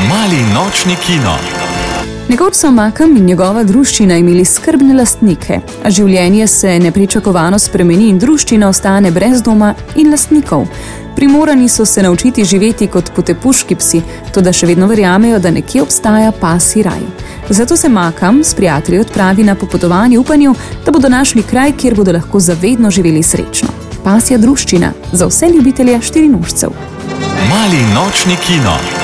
Mali nočni kino. Nekoč so Makam in njegova druščina imeli skrbne lastnike, a življenje se nepričakovano spremeni in druščina ostane brez doma in lastnikov. Primorani so se naučiti živeti kot potepuški psi, toda še vedno verjamejo, da nekje obstaja pasji raj. Zato se Makam s prijatelji odpravi na popotovanje v upanju, da bodo našli kraj, kjer bodo lahko zavedno živeli srečno. Pasja druščina za vse ljubitelje štirinožcev. Mali nočni kino.